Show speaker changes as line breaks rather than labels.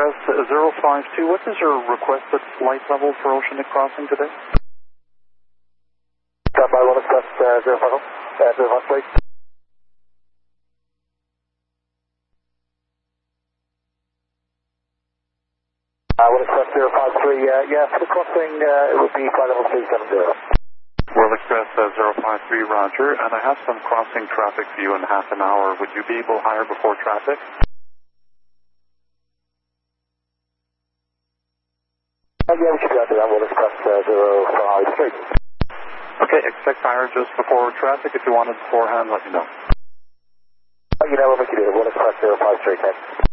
Express 052, what is your requested flight level for Oceanic Crossing today?
Standby 1 Express 050, 053. One Express 053, yeah, for the crossing, it would be flight level 370.
World Express 053, roger, and I have some crossing traffic for you in half an hour. Would you be able to hire before traffic?
Yeah, we should be able to do that, World Express 053.
Okay, expect hire just before traffic. If you wanted beforehand, let me know.
You know, we'll make you do it, World Express 053, thanks.